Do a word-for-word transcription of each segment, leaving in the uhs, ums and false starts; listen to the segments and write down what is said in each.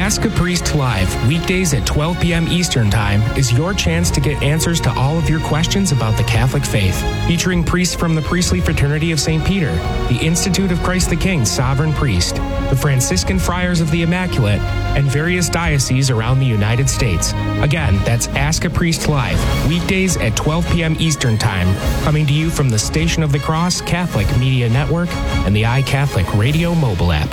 Ask a Priest Live, weekdays at twelve p.m. Eastern Time, is your chance to get answers to all of your questions about the Catholic faith. Featuring priests from the Priestly Fraternity of Saint Peter, the Institute of Christ the King Sovereign Priest, the Franciscan Friars of the Immaculate, and various dioceses around the United States. Again, that's Ask a Priest Live, weekdays at twelve p.m. Eastern Time, coming to you from the Station of the Cross Catholic Media Network and the iCatholic Radio mobile app.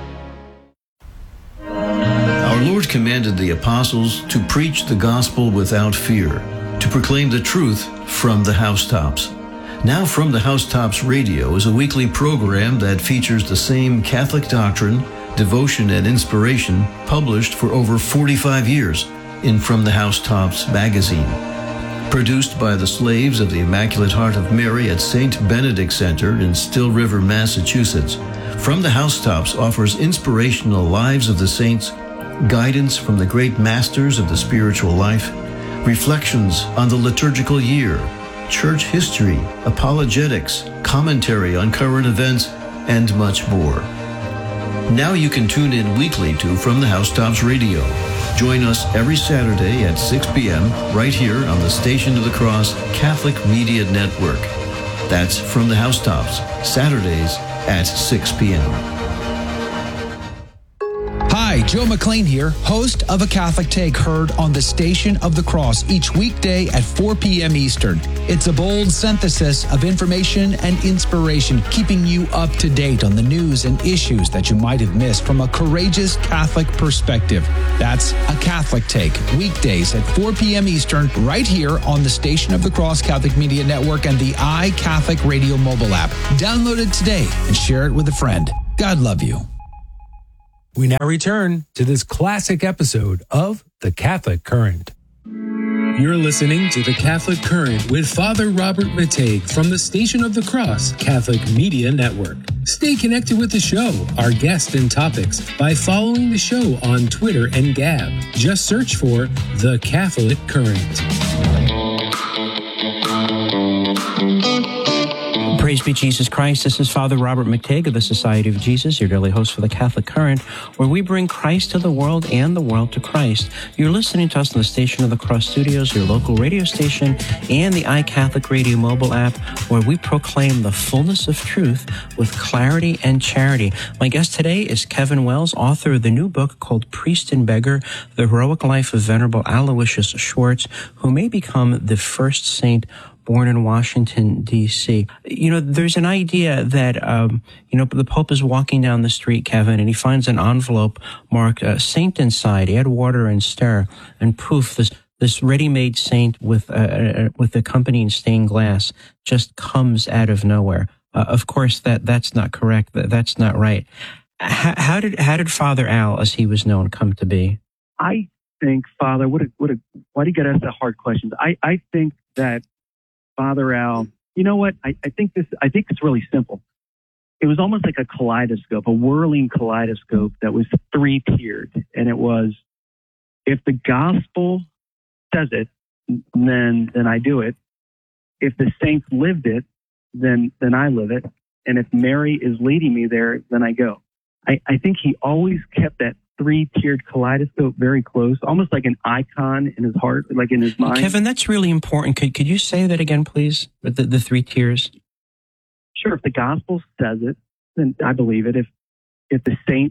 Our Lord commanded the apostles to preach the gospel without fear, to proclaim the truth from the housetops. Now From the Housetops Radio is a weekly program that features the same Catholic doctrine, devotion, and inspiration published for over forty-five years in From the Housetops magazine. Produced by the Slaves of the Immaculate Heart of Mary at Saint Benedict Center in Still River, Massachusetts, From the Housetops offers inspirational lives of the saints, guidance from the great masters of the spiritual life, reflections on the liturgical year, church history, apologetics, commentary on current events, and much more. Now you can tune in weekly to From the Housetops Radio. Join us every Saturday at six p.m. right here on the Station of the Cross Catholic Media Network. That's From the Housetops, Saturdays at six p.m. Hi, Joe McLean here, host of A Catholic Take, heard on the Station of the Cross each weekday at four p.m. Eastern. It's a bold synthesis of information and inspiration, keeping you up to date on the news and issues that you might have missed from a courageous Catholic perspective. That's A Catholic Take, weekdays at four p.m. Eastern, right here on the Station of the Cross Catholic Media Network and the iCatholic Radio mobile app. Download it today and share it with a friend. God love you. We now return to this classic episode of The Catholic Current. You're listening to The Catholic Current with Father Robert Matej from the Station of the Cross Catholic Media Network. Stay connected with the show, our guests and topics, by following the show on Twitter and Gab. Just search for The Catholic Current. Praise be Jesus Christ. This is Father Robert Matej of the Society of Jesus, your daily host for the Catholic Current, where we bring Christ to the world and the world to Christ. You're listening to us on the Station of the Cross Studios, your local radio station, and the iCatholic Radio mobile app, where we proclaim the fullness of truth with clarity and charity. My guest today is Kevin Wells, author of the new book called Priest and Beggar, The Heroic Life of Venerable Aloysius Schwartz, who may become the first saint born in Washington, D C You know, there's an idea that, um, you know, the Pope is walking down the street, Kevin, and he finds an envelope marked uh, Saint inside, add water and stir, and poof, this this ready-made saint with, uh, uh, with accompanying stained glass just comes out of nowhere. Uh, of course, that that's not correct. That, that's not right. How, how did how did Father Al, as he was known, come to be? I think, Father, what a, what a, why do you get asked the hard questions? I, I think that Father Al, you know what? I, I think this. I think it's really simple. It was almost like a kaleidoscope, a whirling kaleidoscope that was three-tiered, and it was, if the gospel says it, then then I do it. If the saints lived it, then then I live it. And if Mary is leading me there, then I go. I, I think he always kept that three-tiered kaleidoscope very close, almost like an icon in his heart, like in his mind. Kevin, that's really important. Could could you say that again, please? The, the three tiers? Sure. If the gospel says it, then I believe it. If if the saints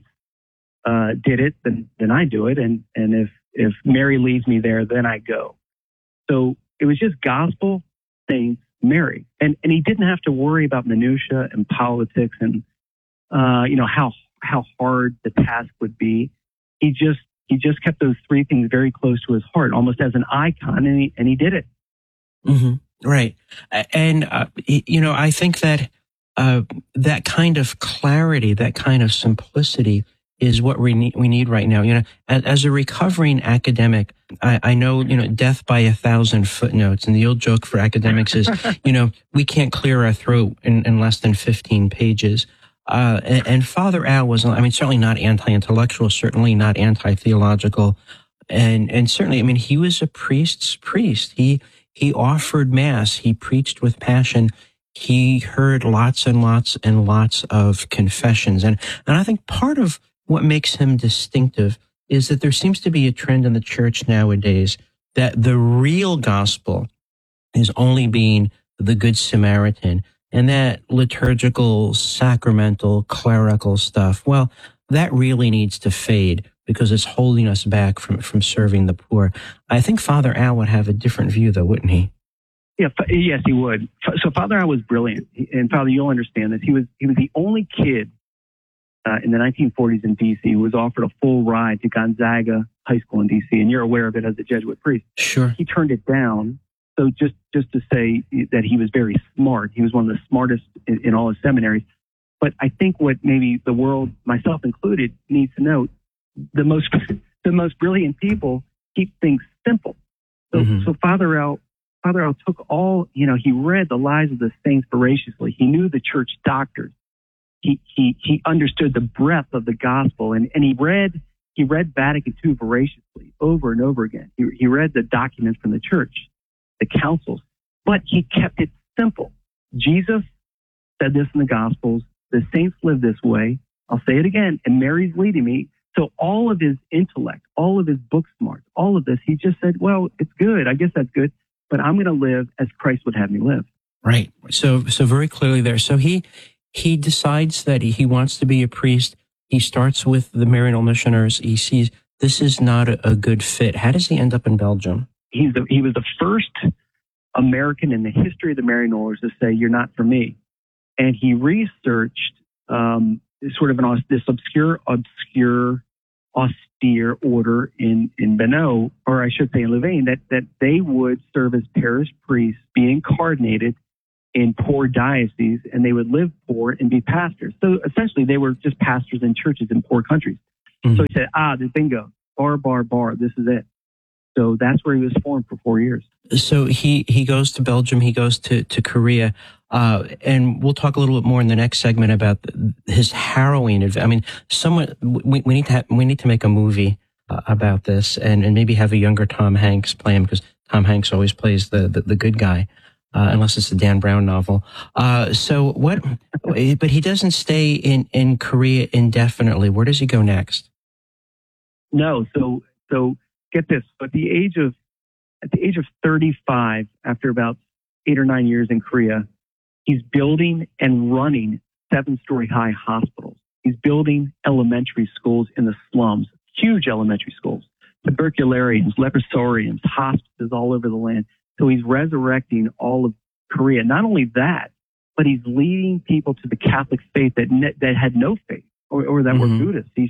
uh, did it, then then I do it. And and if if Mary leads me there, then I go. So it was just gospel, saints, Mary, and and he didn't have to worry about minutia and politics and uh, you know how how hard the task would be. He just he just kept those three things very close to his heart, almost as an icon, and he and he did it. Mm-hmm. Right, and uh, you know, I think that uh, that kind of clarity, that kind of simplicity, is what we need. We need right now. You know, as, as a recovering academic, I, I know you know death by a thousand footnotes, and the old joke for academics is, you know, we can't clear our throat in, in less than fifteen pages. Uh, and, and Father Al was, I mean, certainly not anti-intellectual, certainly not anti-theological, and and certainly, I mean, he was a priest's priest. He he offered mass. He preached with passion. He heard lots and lots and lots of confessions, and and I think part of what makes him distinctive is that there seems to be a trend in the church nowadays that the real gospel is only being the Good Samaritan, and that liturgical, sacramental, clerical stuff, well, that really needs to fade because it's holding us back from, from serving the poor. I think Father Al would have a different view, though, wouldn't he? Yeah, yes, he would. So Father Al was brilliant, and Father, you'll understand this. He was he was the only kid uh, in the nineteen forties in D C who was offered a full ride to Gonzaga High School in D C, and you're aware of it as a Jesuit priest. Sure. He turned it down. So just just to say that he was very smart, he was one of the smartest in, in all his seminaries. But I think what maybe the world, myself included, needs to know, the most the most brilliant people keep things simple. So mm-hmm. so Father Al. Father Al took all, you know, he read the lives of the saints voraciously. He knew the church doctors. He he he understood the breadth of the gospel, and, and he read he read Vatican two voraciously over and over again. He, he read the documents from the church, the councils, but he kept it simple. Jesus said this in the Gospels. The saints live this way. I'll say it again, and Mary's leading me. So all of his intellect, all of his book smarts, all of this, he just said, well, it's good. I guess that's good. But I'm going to live as Christ would have me live. Right. So, so very clearly there. So he he decides that he wants to be a priest. He starts with the Maryknoll missioners. He sees this is not a, a good fit. How does he end up in Belgium? He's the, he was the first American in the history of the Maryknollers to say, "You're not for me." And he researched um, sort of an this obscure, obscure. austere order in, in Benoît, or I should say in Louvain, that, that they would serve as parish priests, be incarnated in poor dioceses, and they would live poor and be pastors. So essentially, they were just pastors in churches in poor countries. Mm-hmm. So he said, ah, the bingo, bar, bar, bar, this is it. So that's where he was formed for four years. So he, he goes to Belgium, he goes to, to Korea, uh, and we'll talk a little bit more in the next segment about his harrowing. I mean, someone, we, we need to have, we need to make a movie uh, about this and, and maybe have a younger Tom Hanks play him, because Tom Hanks always plays the, the, the good guy, uh, unless it's a Dan Brown novel. Uh, so what, but he doesn't stay in, in Korea indefinitely. Where does he go next? No. So, so, get this, at the age of at the age of thirty-five, after about eight or nine years in Korea, he's building and running seven-story high hospitals. He's building elementary schools in the slums, huge elementary schools, tubercularians, leprosariums, hospices all over the land. So he's resurrecting all of Korea. Not only that, but he's leading people to the Catholic faith that that had no faith or, or that mm-hmm. were Buddhists. He's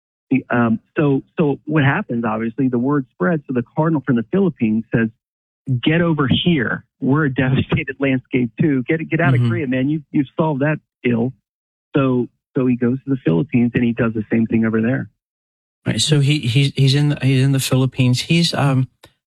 Um, so, so what happens, obviously, the word spreads. So the cardinal from the Philippines says, get over here. We're a devastated landscape too. Get, get out mm-hmm. of Korea, man. You, you've solved that ill. So, so he goes to the Philippines and he does the same thing over there. Right. So he, he's, he's in, the, he's in the Philippines. He's, um,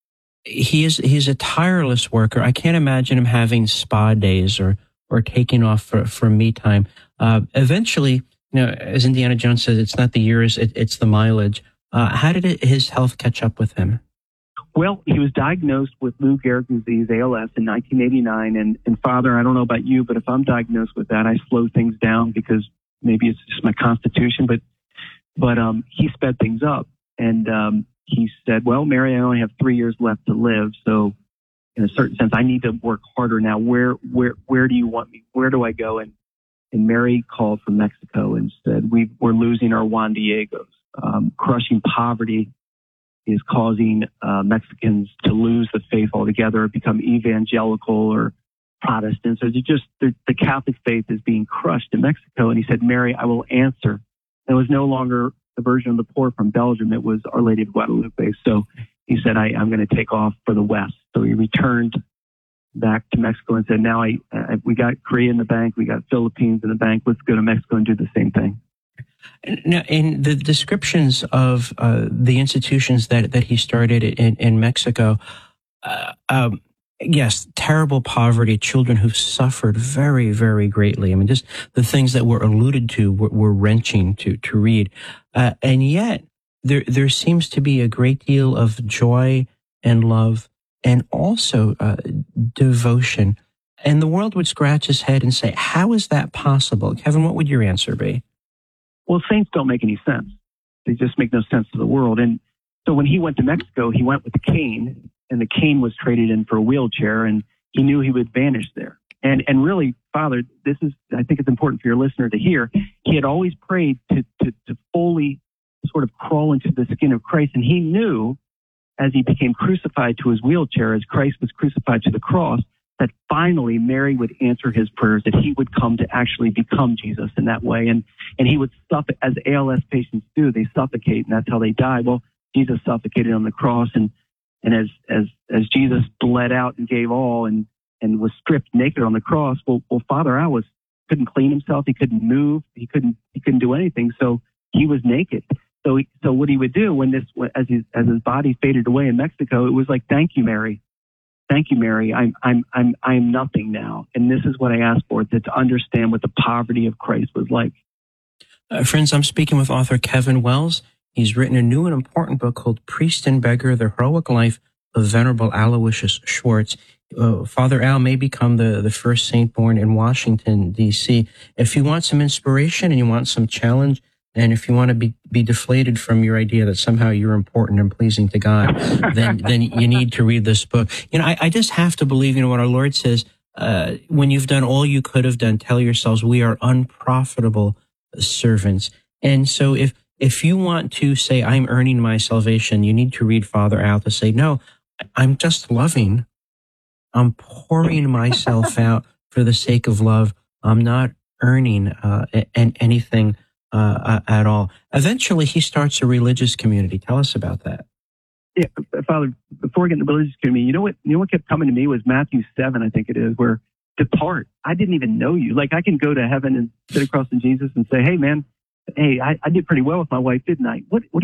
he is, he's a tireless worker. I can't imagine him having spa days or, or taking off for, for me time. Uh, eventually, you know, as Indiana Jones says, it's not the years, it, it's the mileage. Uh, how did it, his health catch up with him? Well, he was diagnosed with Lou Gehrig's disease, A L S, in nineteen eighty-nine. And, and Father, I don't know about you, but if I'm diagnosed with that, I slow things down because maybe it's just my constitution. But but um, he sped things up. And um, he said, well, Mary, I only have three years left to live. So in a certain sense, I need to work harder now. Where where where do you want me? Where do I go? And And Mary called from Mexico and said, we, we're losing our Juan Diegos. Um, crushing poverty is causing uh, Mexicans to lose the faith altogether, become evangelical or Protestant. So just the, the Catholic faith is being crushed in Mexico. And he said, Mary, I will answer. It was no longer the Virgin of the Poor from Belgium. It was Our Lady of Guadalupe. So he said, I, I'm going to take off for the West. So he returned back to Mexico and said, now I, I we got Korea in the bank, we got Philippines in the bank, let's go to Mexico and do the same thing. Now, in the descriptions of uh, the institutions that, that he started in, in Mexico, uh, um, yes, terrible poverty, children who suffered very, very greatly. I mean, just the things that were alluded to were, were wrenching to, to read. Uh, and yet, there there seems to be a great deal of joy and love and also uh, devotion. And the world would scratch its head and say, how is that possible? Kevin, what would your answer be? Well, saints don't make any sense. they just make no sense to the world. And so when he went to Mexico, he went with a cane, and the cane was traded in for a wheelchair, and he knew he would vanish there. And and really, Father, this is, I think it's important for your listener to hear, he had always prayed to, to, to fully sort of crawl into the skin of Christ. And he knew as he became crucified to his wheelchair, as Christ was crucified to the cross, that finally Mary would answer his prayers, that he would come to actually become Jesus in that way. And, and he would suffocate, as A L S patients do, they suffocate, and that's how they die. Well, Jesus suffocated on the cross, and, and as, as, as Jesus bled out and gave all and, and was stripped naked on the cross, well, well, Father Al was, couldn't clean himself. He couldn't move. He couldn't, he couldn't do anything. So he was naked. So, he, so what he would do when this, as his, as his body faded away in Mexico, it was like, thank you, Mary. Thank you, Mary. I'm, I'm, I'm, I'm nothing now. And this is what I asked for, to, to understand what the poverty of Christ was like. Uh, friends, I'm speaking with author Kevin Wells. He's written a new and important book called Priest and Beggar, The Heroic Life of Venerable Aloysius Schwartz. Uh, Father Al may become the, the first saint born in Washington, D C If you want some inspiration and you want some challenge, and if you want to be, be deflated from your idea that somehow you're important and pleasing to God, then then you need to read this book. You know, I, I just have to believe, you know, what our Lord says, uh, when you've done all you could have done, tell yourselves, we are unprofitable servants. And so if if you want to say, I'm earning my salvation, you need to read Father Al to say, no, I'm just loving. I'm pouring myself out for the sake of love. I'm not earning uh, a- anything uh, at all. Eventually, he starts a religious community. Tell us about that. Yeah, Father, before getting the religious community, you know what? You know what kept coming to me was Matthew seven, I think it is, where depart. I didn't even know you. Like, I can go to heaven and sit across from Jesus and say, hey, man, hey, I, I did pretty well with my wife, didn't I? What, what